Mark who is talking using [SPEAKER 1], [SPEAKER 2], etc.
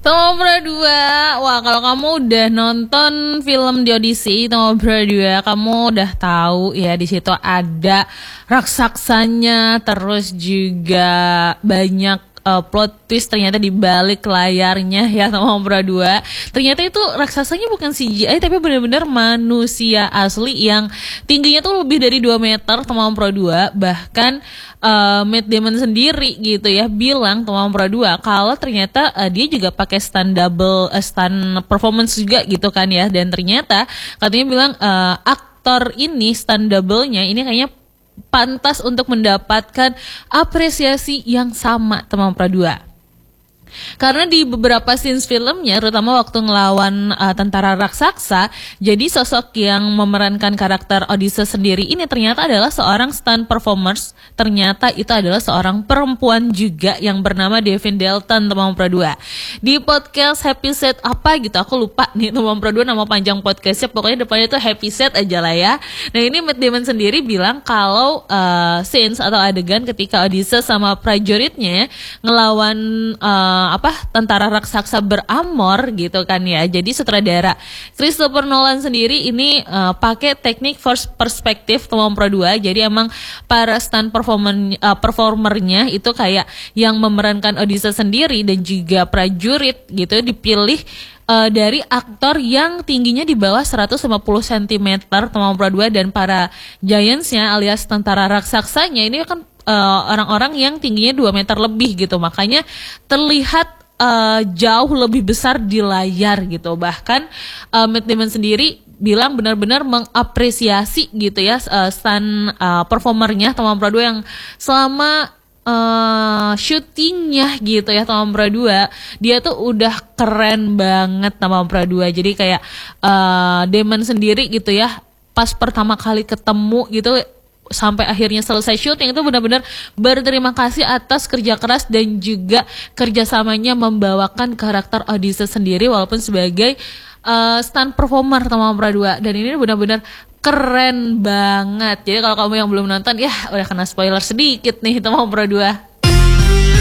[SPEAKER 1] Tomobra 2. Wah, kalau kamu udah nonton film The Odyssey Tomobra 2, kamu udah tahu ya di situ ada raksaksanya, terus juga banyak plot twist ternyata di balik layarnya ya Tomobra 2. Ternyata itu raksasanya bukan CGI tapi benar-benar manusia asli yang tingginya tuh lebih dari 2 meter Tomobra 2. Bahkan Matt Damon sendiri gitu ya bilang Tomobra 2 kalau ternyata dia juga pakai stunt performance juga gitu kan ya, dan ternyata katanya bilang aktor ini stunt double-nya ini kayaknya pantas untuk mendapatkan apresiasi yang sama Tomobra 2. Karena di beberapa scenes filmnya, terutama waktu ngelawan tentara raksasa, jadi sosok yang memerankan karakter Odysseus sendiri ini ternyata adalah seorang stunt performers. Ternyata itu adalah seorang perempuan juga yang bernama Devin Dalton, Tomobra 2. Di podcast Happy Set apa gitu, aku lupa nih Tomobra 2 nama panjang podcastnya, pokoknya depannya itu Happy Set aja lah ya. Nah ini Matt Damon sendiri bilang kalau scenes atau adegan ketika Odysseus sama prajuritnya ngelawan tentara raksasa beramor gitu kan ya. Jadi sutradara Christopher Nolan sendiri ini pakai teknik first perspective Tomobra 2. Jadi emang para stunt performernya itu kayak yang memerankan Odysseus sendiri dan juga prajurit gitu dipilih dari aktor yang tingginya di bawah 150 cm Tomobra 2, dan para giantsnya alias tentara raksasanya ini kan orang-orang yang tingginya 2 meter lebih gitu. Makanya terlihat jauh lebih besar di layar gitu. Bahkan Matt Damon sendiri bilang benar-benar mengapresiasi gitu ya stunt performernya Tomobra 2 yang selama syutingnya gitu ya Tomobra 2 dia tuh udah keren banget Tomobra 2. Jadi kayak Damon sendiri gitu ya pas pertama kali ketemu gitu sampai akhirnya selesai syuting itu benar-benar berterima kasih atas kerja keras dan juga kerjasamanya membawakan karakter Odysseus sendiri walaupun sebagai stunt performer Tomobra 2, dan ini benar-benar keren banget. Jadi kalau kamu yang belum nonton ya udah kena spoiler sedikit nih Tomobra 2.